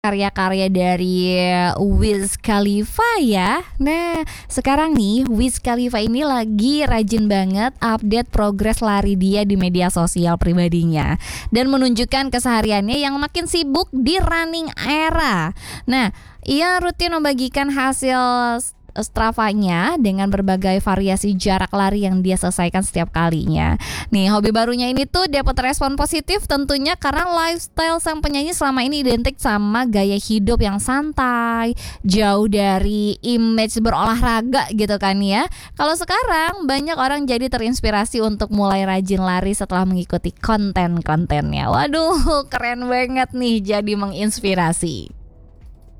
karya-karya dari Wiz Khalifa ya. Nah, sekarang nih Wiz Khalifa ini lagi rajin banget update progres lari dia di media sosial pribadinya dan menunjukkan kesehariannya yang makin sibuk di running era. Nah, ia rutin membagikan hasil Strava-nya dengan berbagai variasi jarak lari yang dia selesaikan setiap kalinya. Nih, hobi barunya ini tuh dapat respon positif tentunya karena lifestyle sang penyanyi selama ini identik sama gaya hidup yang santai, jauh dari image berolahraga gitu kan ya. Kalau sekarang banyak orang jadi terinspirasi untuk mulai rajin lari setelah mengikuti konten-kontennya. Waduh, keren banget nih jadi menginspirasi.